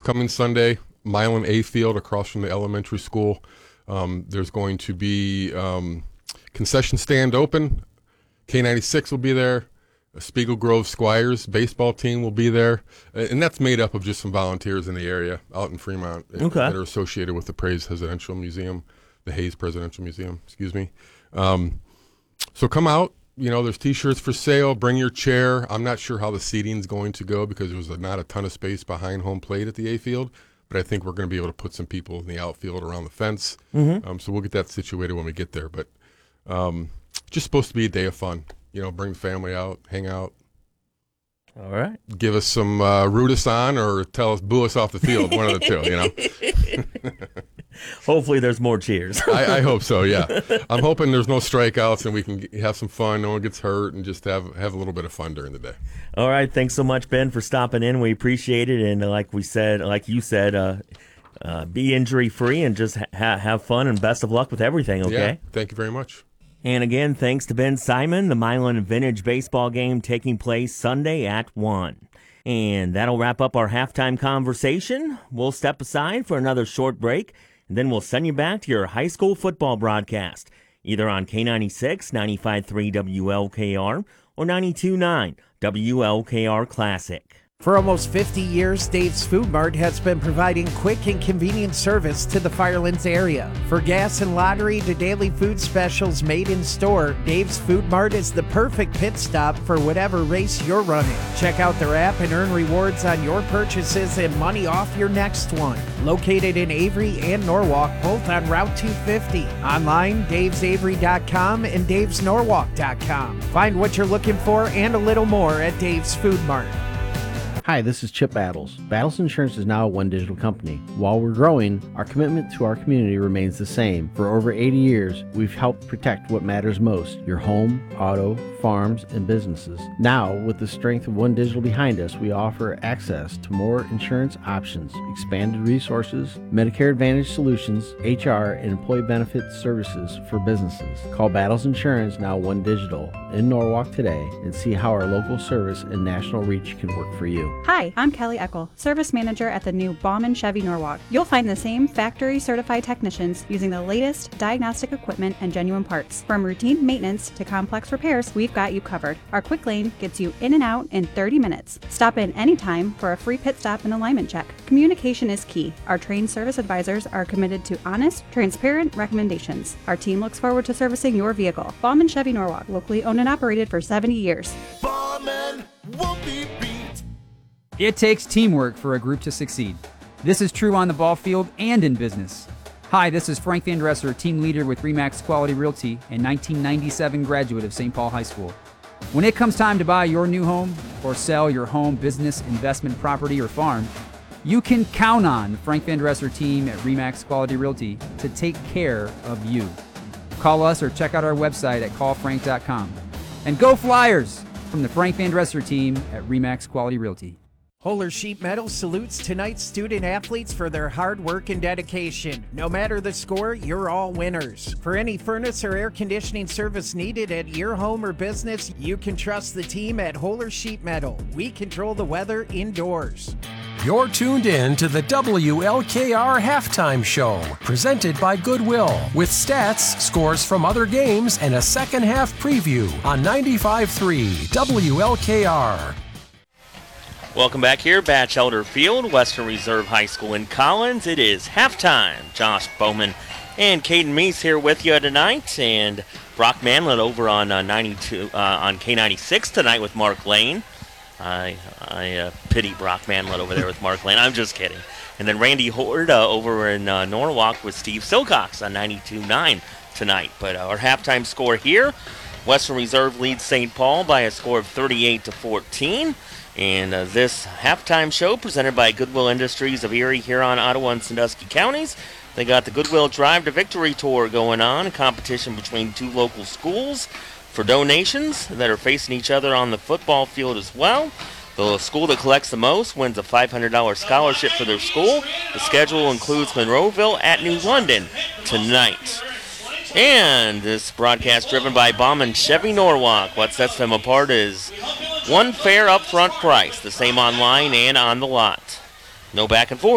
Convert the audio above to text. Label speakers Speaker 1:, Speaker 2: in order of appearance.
Speaker 1: coming Sunday, Milan A Field across from the elementary school. There's going to be concession stand open. K96 will be there. Spiegel Grove Squires baseball team will be there. And that's made up of just some volunteers in the area out in Fremont that are associated with the Hayes Presidential Museum, excuse me. So come out. There's T-shirts for sale. Bring your chair. I'm not sure how the seating's going to go because there's not a ton of space behind home plate at the A Field. But I think we're going to be able to put some people in the outfield around the fence. So we'll get that situated when we get there. But just supposed to be a day of fun. Bring the family out, hang out.
Speaker 2: All right.
Speaker 1: Give us some root us on or boo us off the field, one of the two,
Speaker 2: Hopefully there's more cheers.
Speaker 1: I hope so, yeah. I'm hoping there's no strikeouts and we can have some fun, no one gets hurt, and just have a little bit of fun during the day.
Speaker 2: All right. Thanks so much, Ben, for stopping in. We appreciate it. And like you said, be injury-free and just have fun, and best of luck with everything, okay?
Speaker 1: Yeah, thank you very much.
Speaker 2: And again, thanks to Ben Simon, the Milan Vintage baseball game taking place Sunday at 1. And that'll wrap up our halftime conversation. We'll step aside for another short break, and then we'll send you back to your high school football broadcast, either on K96, 95.3 WLKR, or 92.9 WLKR Classic.
Speaker 3: For almost 50 years, Dave's Food Mart has been providing quick and convenient service to the Firelands area. For gas and lottery to daily food specials made in store, Dave's Food Mart is the perfect pit stop for whatever race you're running. Check out their app and earn rewards on your purchases and money off your next one. Located in Avery and Norwalk, both on Route 250. Online, davesavery.com and davesnorwalk.com. Find what you're looking for and a little more at Dave's Food Mart.
Speaker 4: Hi, this is Chip Battles. Battles Insurance is now a One Digital company. While we're growing, our commitment to our community remains the same. For over 80 years, we've helped protect what matters most: your home, auto, farms, and businesses. Now, with the strength of One Digital behind us, we offer access to more insurance options, expanded resources, Medicare Advantage solutions, HR, and employee benefit services for businesses. Call Battles Insurance, now One Digital, in Norwalk today and see how our local service and national reach can work for you.
Speaker 5: Hi, I'm Kelly Eckel, Service Manager at the new Bauman Chevy Norwalk. You'll find the same factory-certified technicians using the latest diagnostic equipment and genuine parts. From routine maintenance to complex repairs, we've got you covered. Our quick lane gets you in and out in 30 minutes. Stop in anytime for a free pit stop and alignment check. Communication is key. Our trained service advisors are committed to honest, transparent recommendations. Our team looks forward to servicing your vehicle. Bauman Chevy Norwalk, locally owned and operated for 70 years.
Speaker 6: Bauman won't be beat.
Speaker 7: It takes teamwork for a group to succeed. This is true on the ball field and in business. Hi, this is Frank Van Dresser, team leader with RE/MAX Quality Realty and 1997 graduate of St. Paul High School. When it comes time to buy your new home or sell your home, business, investment, property, or farm, you can count on the Frank Van Dresser team at RE/MAX Quality Realty to take care of you. Call us or check out our website at callfrank.com. And go Flyers from the Frank Van Dresser team at RE/MAX Quality Realty.
Speaker 3: Holler Sheet Metal salutes tonight's student athletes for their hard work and dedication. No matter the score, you're all winners. For any furnace or air conditioning service needed at your home or business, you can trust the team at Holler Sheet Metal. We control the weather indoors.
Speaker 8: You're tuned in to the WLKR Halftime Show, presented by Goodwill, with stats, scores from other games, and a second half preview on 95.3 WLKR.
Speaker 9: Welcome back here, Batchelder Field, Western Reserve High School in Collins. It is halftime. Josh Bowman and Caden Meese here with you tonight, and Brock Manlett over on on K96 tonight with Mark Lane. I pity Brock Manlett over there with Mark Lane. I'm just kidding. And then Randy Horde over in Norwalk with Steve Silcox on 92.9 tonight. But our halftime score here, Western Reserve leads St. Paul by a score of 38-14. And this halftime show presented by Goodwill Industries of Erie, Huron, Ottawa, and Sandusky counties. They got the Goodwill Drive to Victory Tour going on, a competition between two local schools for donations that are facing each other on the football field as well. The school that collects the most wins a $500 scholarship for their school. The schedule includes Monroeville at New London tonight. And this broadcast driven by Bauman Chevy Norwalk. What sets them apart is one fair upfront price, the same online and on the lot. No back and forth.